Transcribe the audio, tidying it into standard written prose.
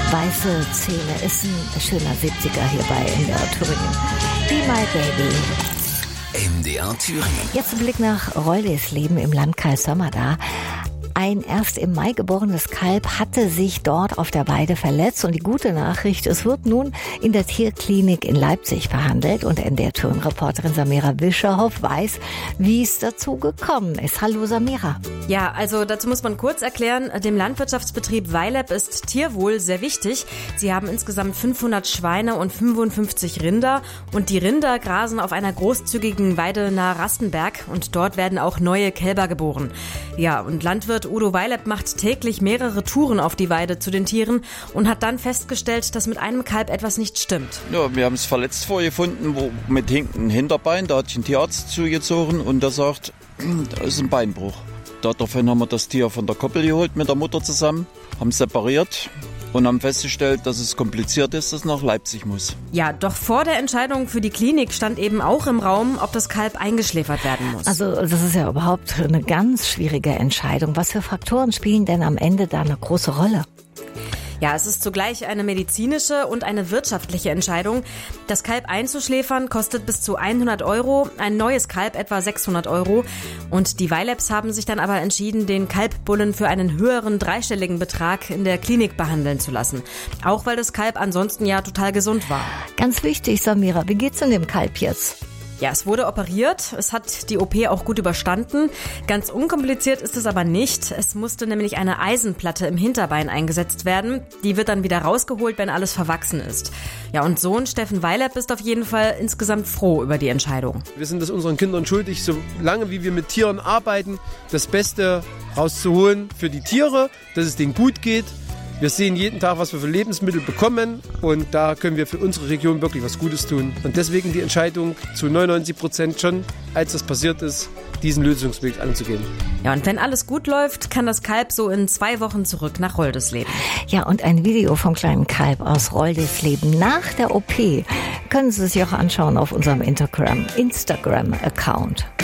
Weiße Zähne ist ein schöner 70er hier bei MDR Thüringen. Be My Baby. MDR Thüringen. Jetzt ein Blick nach Roldesleben im Landkreis Sömmerda. Ein erst im Mai geborenes Kalb hatte sich dort auf der Weide verletzt und die gute Nachricht, es wird nun in der Tierklinik in Leipzig behandelt und MDR Thüringen-Reporterin Samira Wischerhoff weiß, wie es dazu gekommen ist. Hallo Samira. Ja, also dazu muss man kurz erklären, dem Landwirtschaftsbetrieb Weileb ist Tierwohl sehr wichtig. Sie haben insgesamt 500 Schweine und 55 Rinder und die Rinder grasen auf einer großzügigen Weide nahe Rastenberg und dort werden auch neue Kälber geboren. Ja, und Landwirt Udo Weileb macht täglich mehrere Touren auf die Weide zu den Tieren und hat dann festgestellt, dass mit einem Kalb etwas nicht stimmt. Ja, wir haben es verletzt vorgefunden, mit hinkendem Hinterbein. Da hat sich ein Tierarzt zugezogen und der sagt, da ist ein Beinbruch. Daraufhin haben wir das Tier von der Koppel geholt mit der Mutter zusammen, haben separiert und haben festgestellt, dass es kompliziert ist, dass es nach Leipzig muss. Ja, doch vor der Entscheidung für die Klinik stand eben auch im Raum, ob das Kalb eingeschläfert werden muss. Also das ist ja überhaupt eine ganz schwierige Entscheidung. Was für Faktoren spielen denn am Ende da eine große Rolle? Ja, es ist zugleich eine medizinische und eine wirtschaftliche Entscheidung. Das Kalb einzuschläfern kostet bis zu 100 €, ein neues Kalb etwa 600 €. Und die Weilebs haben sich dann aber entschieden, den Kalbbullen für einen höheren dreistelligen Betrag in der Klinik behandeln zu lassen. Auch weil das Kalb ansonsten ja total gesund war. Ganz wichtig, Samira, wie geht's denn dem Kalb jetzt? Ja, es wurde operiert. Es hat die OP auch gut überstanden. Ganz unkompliziert ist es aber nicht. Es musste nämlich eine Eisenplatte im Hinterbein eingesetzt werden. Die wird dann wieder rausgeholt, wenn alles verwachsen ist. Ja, und Sohn Steffen Weileb ist auf jeden Fall insgesamt froh über die Entscheidung. Wir sind es unseren Kindern schuldig, so lange wie wir mit Tieren arbeiten, das Beste rauszuholen für die Tiere, dass es denen gut geht. Wir sehen jeden Tag, was wir für Lebensmittel bekommen und da können wir für unsere Region wirklich was Gutes tun. Und deswegen die Entscheidung zu 99% schon, als das passiert ist, diesen Lösungsweg anzugehen. Ja, und wenn alles gut läuft, kann das Kalb so in 2 Wochen zurück nach Roldesleben. Ja, und ein Video vom kleinen Kalb aus Roldesleben nach der OP können Sie sich auch anschauen auf unserem Instagram-Account.